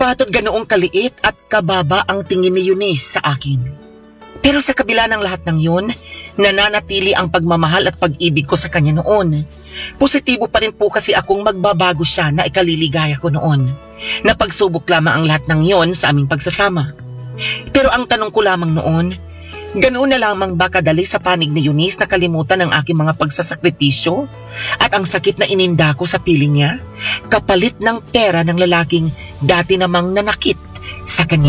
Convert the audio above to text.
Batod ganoong kaliit at kababa ang tingin ni Eunice sa akin. Pero sa kabila ng lahat ng yun, nananatili ang pagmamahal at pag-ibig ko sa kanya noon. Positibo pa rin po kasi akong magbabago siya na ikaliligaya ko noon. Napagsubok lamang ang lahat ng yon sa aming pagsasama. Pero ang tanong ko lamang noon, ganoon na lamang ba kadali sa panig ni Eunice na kalimutan ang aking mga pagsasakripisyo at ang sakit na ininda ko sa piling niya, kapalit ng pera ng lalaking dati namang nanakit sa kanya?